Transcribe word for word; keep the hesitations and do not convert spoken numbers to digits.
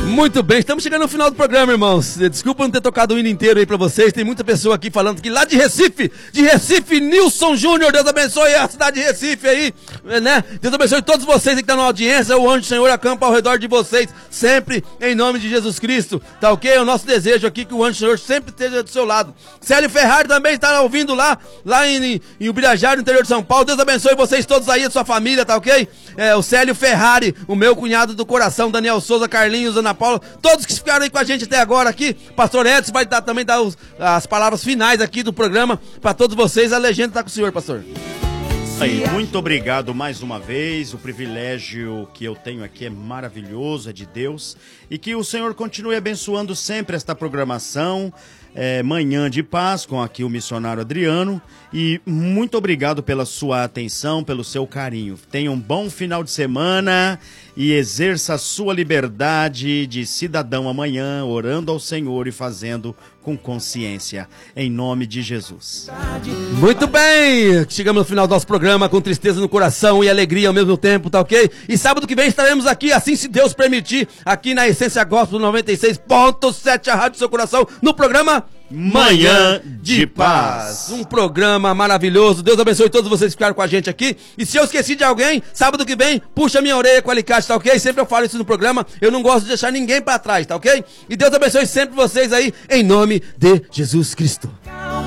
Muito bem, estamos chegando no final do programa, irmãos. Desculpa não ter tocado o hino inteiro aí pra vocês. Tem muita pessoa aqui falando que lá de Recife, de Recife, Nilson Júnior, Deus abençoe a cidade de Recife aí, né? Deus abençoe todos vocês que estão na audiência. O anjo do Senhor acampa ao redor de vocês, sempre em nome de Jesus Cristo, tá ok? É o nosso desejo aqui que o anjo do Senhor sempre esteja do seu lado. Célio Ferrari também está ouvindo lá, lá em, em Ubirajara, no interior de São Paulo. Deus abençoe vocês todos aí, a sua família, tá ok? É, o Célio Ferrari, o meu cunhado do coração, Daniel Souza, Carlinhos, Ana Paula, todos que ficaram aí com a gente até agora aqui. Pastor Edson vai dar, também dar os, as palavras finais aqui do programa para todos vocês. A legenda está com o senhor, pastor. Aí, muito obrigado mais uma vez. O privilégio que eu tenho aqui é maravilhoso, é de Deus. E que o Senhor continue abençoando sempre esta programação. É, Manhã de Paz, com aqui o missionário Adriano. E muito obrigado pela sua atenção, pelo seu carinho. Tenha um bom final de semana e exerça a sua liberdade de cidadão amanhã, orando ao Senhor e fazendo com consciência, em nome de Jesus. Muito bem, chegamos no final do nosso programa com tristeza no coração e alegria ao mesmo tempo, tá ok? E sábado que vem estaremos aqui, assim se Deus permitir, aqui na Essência Gospel noventa e seis ponto sete, a Rádio do Seu Coração, no programa Manhã de Paz. Um programa maravilhoso. Deus abençoe todos vocês que ficaram com a gente aqui. E se eu esqueci de alguém, sábado que vem, puxa minha orelha com alicate, tá ok? Sempre eu falo isso no programa. Eu não gosto de deixar ninguém pra trás, tá ok? E Deus abençoe sempre vocês aí, em nome de Jesus Cristo.